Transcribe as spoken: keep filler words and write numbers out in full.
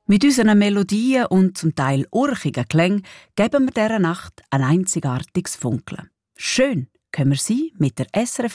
Mit unseren Melodien und zum Teil urchigen Klängen geben wir dieser Nacht ein einzigartiges Funkeln. Schön können wir sie mit der S R F